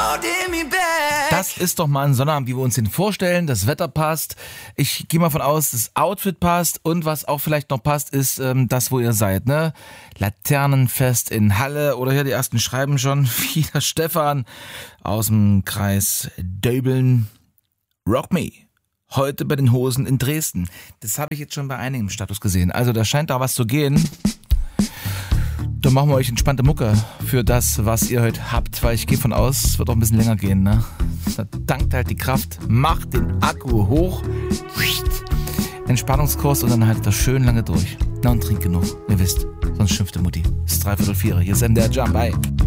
Das ist doch mal ein Sonnabend, wie wir uns den vorstellen. Das Wetter passt. Ich gehe mal von aus, das Outfit passt. Und was auch vielleicht noch passt, ist das, wo ihr seid, ne? Laternenfest in Halle oder hier die ersten schreiben schon. Wieder Stefan aus dem Kreis Döbeln. Rock Me. Heute bei den Hosen in Dresden. Das habe ich jetzt schon bei einigen im Status gesehen. Also da scheint da was zu gehen. Dann machen wir euch entspannte Mucke für das, was ihr heute habt, weil ich gehe von aus, es wird auch ein bisschen länger gehen, ne? Da dankt halt die Kraft, macht den Akku hoch, Entspannungskurs und dann haltet das schön lange durch. Na und trinkt genug, ihr wisst, sonst schimpft die Mutti. Es ist 3/4, hier ist MDR Jump, bye.